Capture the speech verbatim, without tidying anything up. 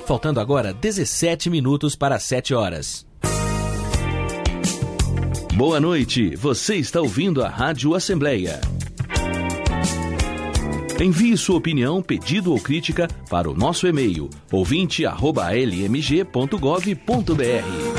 Faltando agora dezessete minutos para sete horas. Boa noite, você está ouvindo a Rádio Assembleia. Envie sua opinião, pedido ou crítica para o nosso e-mail ouvinte arroba l m g ponto gov ponto b r.